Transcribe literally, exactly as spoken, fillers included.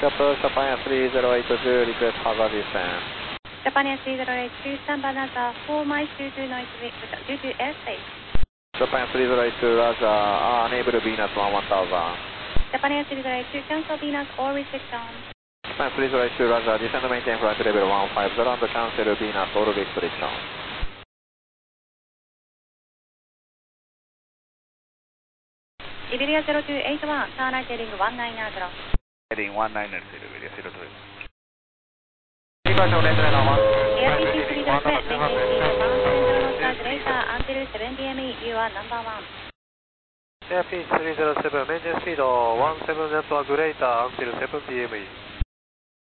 Approach Japan three zero eight two, request hazard descent. Japan three zero eight two, stand by Naza, four miles due to noise, due to airspace. Japan three zero eight two, Roger, uh, unable Venus one one thousand. Japan three zero eight two, cancel Venus all restrictions. Japan three zero eight two, Roger, descend maintain flight level one five zero and cancel Venus all restrictions. Iberia zero two eight one, turn right heading one nine zero. Heading one nine zero, Iberia zero two. Air P C three zero seven, maintain speed one seven zero knots later until seven P M E, you are number one. Air P C three zero seven, maintain speed one seven knots greater until seven P M E.